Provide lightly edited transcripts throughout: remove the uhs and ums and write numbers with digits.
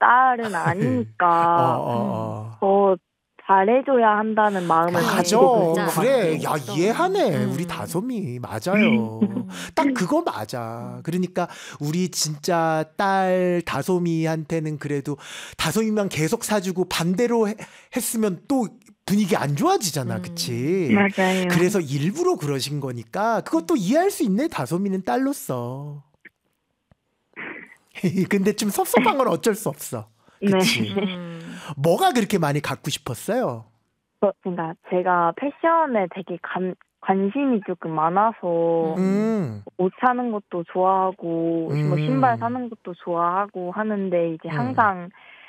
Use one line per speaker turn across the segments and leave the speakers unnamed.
딸은 아니니까 더 잘해줘야 한다는 마음을
맞아.
가지고 계신 것
그래.
같아요.
야, 이해하네. 우리 다솜이. 맞아요. 딱 그거 맞아. 그러니까 우리 진짜 딸 다솜이한테는 그래도 다솜이만 계속 사주고 반대로 했으면 또 분위기 안 좋아지잖아. 그치?
맞아요.
그래서 일부러 그러신 거니까 그것도 이해할 수 있네. 다솜이는 딸로서. 근데 좀 섭섭한 건 어쩔 수 없어. 그치?
네.
뭐가 그렇게 많이 갖고 싶었어요?
그러니까 제가 패션에 되게 관심이 조금 많아서 옷 사는 것도 좋아하고 뭐 신발 사는 것도 좋아하고 하는데 이제 항상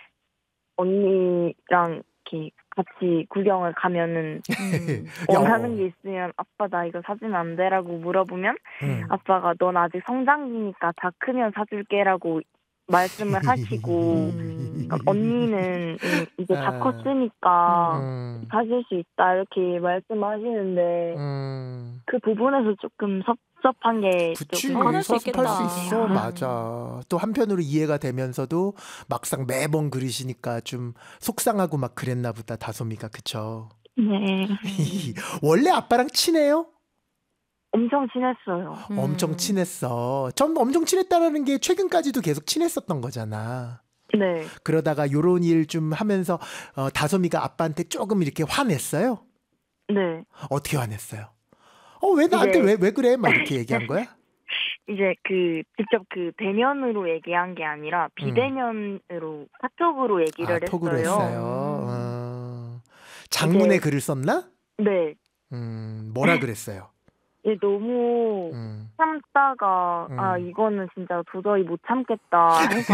언니랑 이렇게 같이 구경을 가면은 원하는 게 있으면 아빠 나 이거 사주면 안 돼라고 물어보면 아빠가 넌 아직 성장기니까 다 크면 사줄게라고 말씀을 하시고 언니는 이제 다 컸으니까 사줄 수 있다 이렇게 말씀하시는데 그 부분에서 조금 섭섭한 게
그치,
조금 커질 수
섭섭할
있겠다.
수 있어. 맞아. 또 한편으로 이해가 되면서도 막상 매번 그러시니까 좀 속상하고 막 그랬나 보다, 다솜이가. 그쵸?
네.
원래 아빠랑 친해요?
엄청 친했어요.
엄청 친했어. 전 엄청 친했다라는 게 최근까지도 계속 친했었던 거잖아.
네.
그러다가 요런 일 좀 하면서 다솜이가 아빠한테 조금 이렇게 화냈어요?
네.
어떻게 화냈어요? 왜 나한테 왜 그래? 막 이렇게 얘기한 거야?
이제 직접 대면으로 얘기한 게 아니라 비대면으로 카톡으로 얘기를
톡으로
했어요.
했어요. 장문의 글을 썼나?
네.
뭐라 그랬어요?
예, 너무 참다가 이거는 진짜 도저히 못 참겠다 해서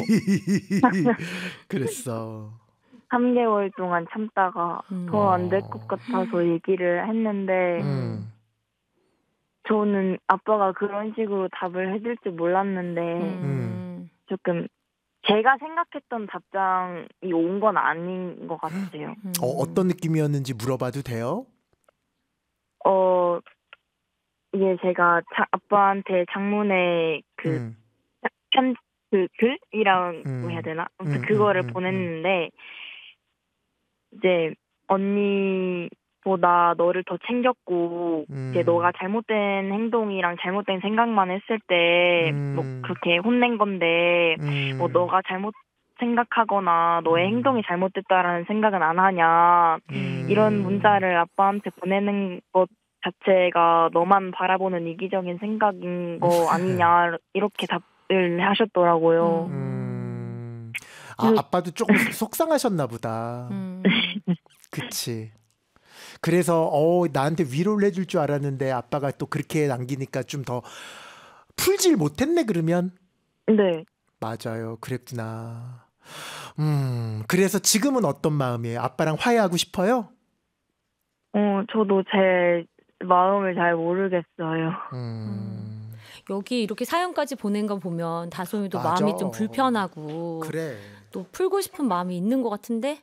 그랬어.
3개월 동안 참다가 더 안 될 것 같아서 얘기를 했는데 저는 아빠가 그런 식으로 답을 해줄 줄 몰랐는데 조금 제가 생각했던 답장이 온 건 아닌 것 같아요.
어떤 느낌이었는지 물어봐도 돼요?
이게 제가 아빠한테 장문의 글이라고 해야 되나? 아무튼 그거를 보냈는데 이제 언니보다 너를 더 챙겼고 이제 너가 잘못된 행동이랑 잘못된 생각만 했을 때 뭐 그렇게 혼낸 건데 뭐 너가 잘못 생각하거나 너의 행동이 잘못됐다라는 생각은 안 하냐 이런 문자를 아빠한테 보내는 것 자체가 너만 바라보는 이기적인 생각인 거 아니냐 이렇게 답을 하셨더라고요.
아빠도 조금 속상하셨나 보다. 그치. 그래서 나한테 위로를 해줄 줄 알았는데 아빠가 또 그렇게 남기니까 좀 더 풀질 못했네 그러면.
네.
맞아요. 그랬구나. 그래서 지금은 어떤 마음이에요? 아빠랑 화해하고 싶어요?
저도 제 마음을 잘 모르겠어요.
여기 이렇게 사연까지 보낸 거 보면 다솜이도
맞아.
마음이 좀 불편하고
그래.
또 풀고 싶은 마음이 있는 것 같은데?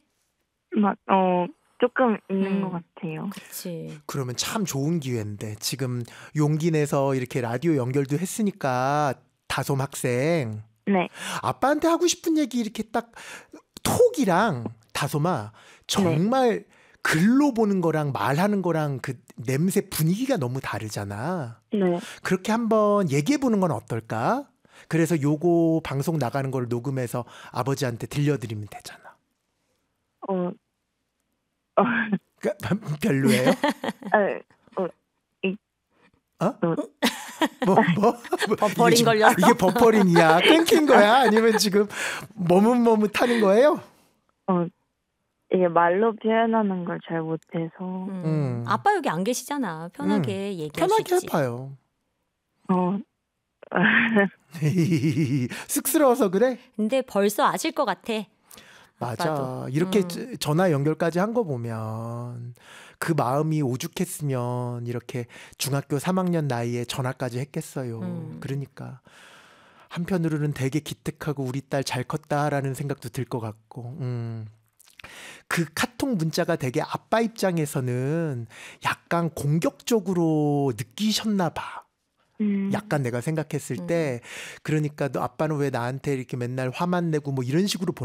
조금 있는 것 같아요.
그치.
그러면 참 좋은 기회인데 지금 용기 내서 이렇게 라디오 연결도 했으니까 다솜 학생.
네.
아빠한테 하고 싶은 얘기 이렇게 딱 톡이랑 다솜아 정말 글로 보는 거랑 말하는 거랑 그 냄새 분위기가 너무 다르잖아.
네.
그렇게 한번 얘기해 보는 건 어떨까? 그래서 요거 방송 나가는 걸 녹음해서 아버지한테 들려드리면 되잖아. 별로예요?
버퍼링 걸렸어?
이게 버퍼링이야? 끊긴 거야? 아니면 지금 머뭇머뭇하는 거예요?
이게 말로 표현하는 걸 잘 못해서.
아빠 여기 안 계시잖아. 편하게 얘기하시지.
편하게 해봐요. 쑥스러워서 그래?
근데 벌써 아실 것 같아.
맞아.
아빠도.
이렇게 전화 연결까지 한 거 보면 그 마음이 오죽했으면 이렇게 중학교 3학년 나이에 전화까지 했겠어요. 그러니까 한편으로는 되게 기특하고 우리 딸 잘 컸다라는 생각도 들 것 같고. 그 카톡 문자가 되게 아빠 입장에서는 약간 공격적으로 느끼셨나 봐. 약간 내가 생각했을 때 그러니까 너 아빠는 왜 나한테 이렇게 맨날 화만 내고 뭐 이런 식으로